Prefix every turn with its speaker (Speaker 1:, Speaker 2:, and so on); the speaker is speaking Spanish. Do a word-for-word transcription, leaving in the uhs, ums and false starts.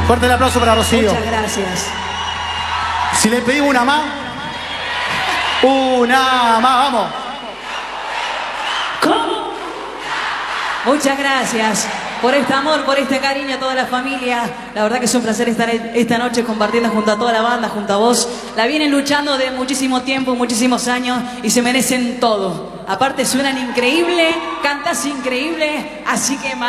Speaker 1: Fuerte el aplauso para Rocío.
Speaker 2: Muchas gracias.
Speaker 1: Si le pedimos una más. Una más, vamos.
Speaker 2: ¿Cómo? Muchas gracias por este amor, por este cariño a toda la familia. La verdad que es un placer estar esta noche compartiendo junto a toda la banda, junto a vos. La vienen luchando de muchísimo tiempo, muchísimos años y se merecen todo. Aparte suenan increíble, cantas increíble, así que...